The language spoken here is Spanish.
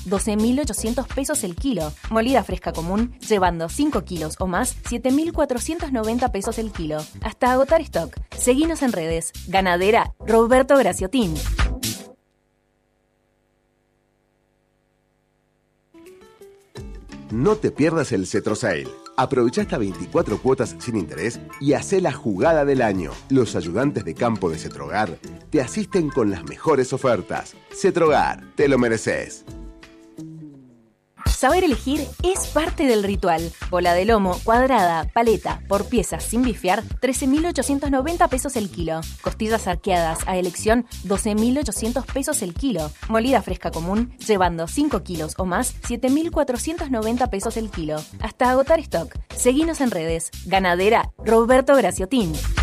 12.800 pesos el kilo. Molida fresca común, llevando 5 kilos o más, 7.490 pesos el kilo. Hasta agotar stock. Seguinos en redes. Ganadera Roberto Graciotín. No te pierdas el Cetrosail. Aprovecha hasta 24 cuotas sin interés y hacé la jugada del año. Los ayudantes de campo de Cetrogar te asisten con las mejores ofertas. Cetrogar, te lo mereces. Saber elegir es parte del ritual. Bola de lomo, cuadrada, paleta, por piezas sin bifear, 13.890 pesos el kilo. Costillas arqueadas a elección, 12.800 pesos el kilo. Molida fresca común, llevando 5 kilos o más, 7.490 pesos el kilo. Hasta agotar stock. Seguinos en redes. Ganadera Roberto Graciotín.